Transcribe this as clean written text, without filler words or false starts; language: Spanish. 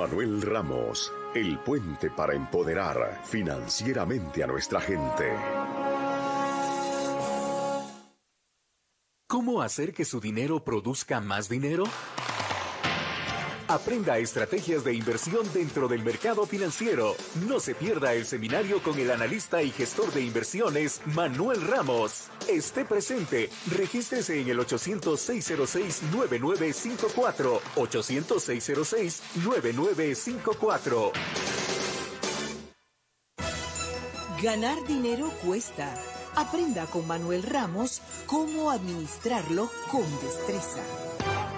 Manuel Ramos, el puente para empoderar financieramente a nuestra gente. ¿Cómo hacer que su dinero produzca más dinero? Aprenda estrategias de inversión dentro del mercado financiero. No se pierda el seminario con el analista y gestor de inversiones Manuel Ramos. Esté presente. Regístrese en el 800-606-9954. 800-606-9954. Ganar dinero cuesta. Aprenda con Manuel Ramos cómo administrarlo con destreza.